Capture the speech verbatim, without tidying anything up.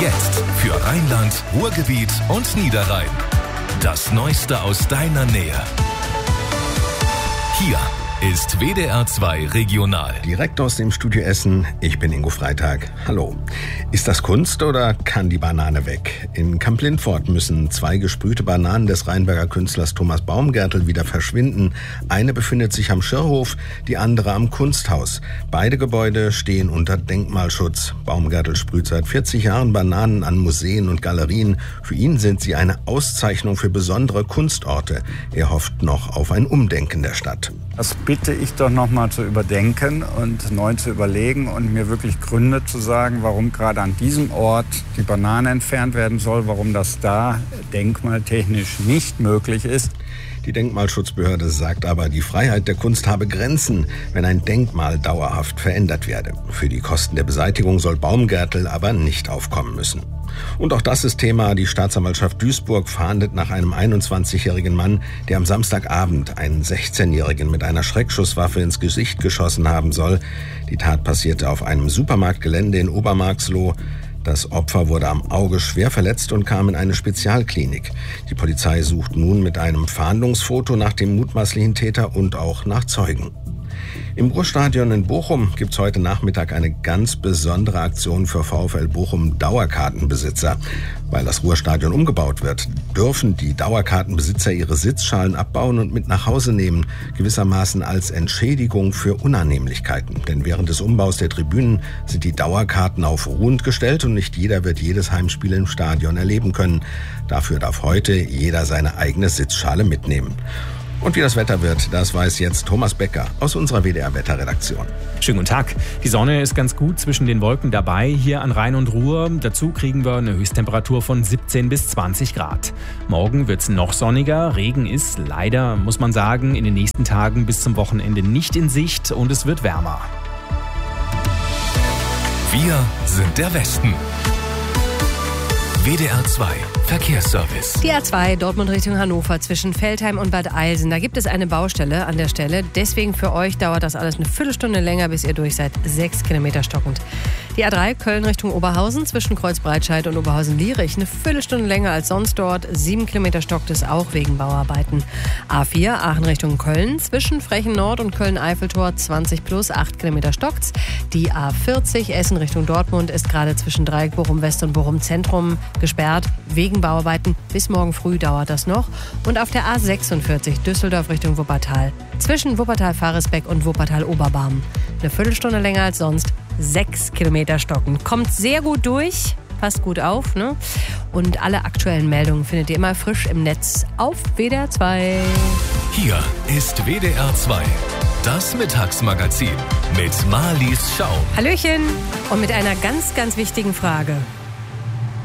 Jetzt für Rheinland, Ruhrgebiet und Niederrhein. Das Neueste aus deiner Nähe. Hier ist W D R zwei Regional. Direkt aus dem Studio Essen, ich bin Ingo Freitag. Hallo. Ist das Kunst oder kann die Banane weg? In Kamp-Lintfort müssen zwei gesprühte Bananen des Rheinberger Künstlers Thomas Baumgärtel wieder verschwinden. Eine befindet sich am Schirrhof, die andere am Kunsthaus. Beide Gebäude stehen unter Denkmalschutz. Baumgärtel sprüht seit vierzig Jahren Bananen an Museen und Galerien. Für ihn sind sie eine Auszeichnung für besondere Kunstorte. Er hofft noch auf ein Umdenken der Stadt. Das bitte ich doch noch mal zu überdenken und neu zu überlegen und mir wirklich Gründe zu sagen, warum gerade an diesem Ort die Banane entfernt werden soll, warum das da denkmaltechnisch nicht möglich ist. Die Denkmalschutzbehörde sagt aber, die Freiheit der Kunst habe Grenzen, wenn ein Denkmal dauerhaft verändert werde. Für die Kosten der Beseitigung soll Baumgärtel aber nicht aufkommen müssen. Und auch das ist Thema. Die Staatsanwaltschaft Duisburg fahndet nach einem einundzwanzigjährigen Mann, der am Samstagabend einen sechzehnjährigen mit einer Schreckschusswaffe ins Gesicht geschossen haben soll. Die Tat passierte auf einem Supermarktgelände in Obermarxloh. Das Opfer wurde am Auge schwer verletzt und kam in eine Spezialklinik. Die Polizei sucht nun mit einem Fahndungsfoto nach dem mutmaßlichen Täter und auch nach Zeugen. Im Ruhrstadion in Bochum gibt's heute Nachmittag eine ganz besondere Aktion für VfL Bochum Dauerkartenbesitzer. Weil das Ruhrstadion umgebaut wird, dürfen die Dauerkartenbesitzer ihre Sitzschalen abbauen und mit nach Hause nehmen, gewissermaßen als Entschädigung für Unannehmlichkeiten. Denn während des Umbaus der Tribünen sind die Dauerkarten auf ruhend gestellt und nicht jeder wird jedes Heimspiel im Stadion erleben können. Dafür darf heute jeder seine eigene Sitzschale mitnehmen. Und wie das Wetter wird, das weiß jetzt Thomas Becker aus unserer W D R-Wetterredaktion. Schönen guten Tag. Die Sonne ist ganz gut zwischen den Wolken dabei hier an Rhein und Ruhr. Dazu kriegen wir eine Höchsttemperatur von siebzehn bis zwanzig Grad. Morgen wird's noch sonniger. Regen ist leider, muss man sagen, in den nächsten Tagen bis zum Wochenende nicht in Sicht und es wird wärmer. Wir sind der Westen. W D R zwei Verkehrsservice. Die A zwei Dortmund Richtung Hannover zwischen Veltheim und Bad Eilsen. Da gibt es eine Baustelle an der Stelle. Deswegen für euch dauert das alles eine Viertelstunde länger, bis ihr durch seid. Sechs Kilometer stockend. Die A drei Köln Richtung Oberhausen zwischen Kreuzbreitscheid und Oberhausen-Lierich. Eine Viertelstunde länger als sonst dort. Sieben Kilometer stockt es auch wegen Bauarbeiten. A vier Aachen Richtung Köln zwischen Frechen Nord und Köln-Eiffeltor zwanzig plus. Acht Kilometer stockt's. Die A vierzig Essen Richtung Dortmund ist gerade zwischen Dreieck Bochum West und Bochum Zentrum gesperrt. Wegen Bauarbeiten. Bis morgen früh dauert das noch. Und auf der A sechsundvierzig Düsseldorf Richtung Wuppertal. Zwischen Wuppertal-Faresbeck und Wuppertal-Oberbarm. Eine Viertelstunde länger als sonst. Sechs Kilometer stocken. Kommt sehr gut durch. Passt gut auf, ne? Und alle aktuellen Meldungen findet ihr immer frisch im Netz auf W D R zwei. Hier ist W D R zwei. Das Mittagsmagazin mit Marlies Schau. Hallöchen. Und mit einer ganz, ganz wichtigen Frage.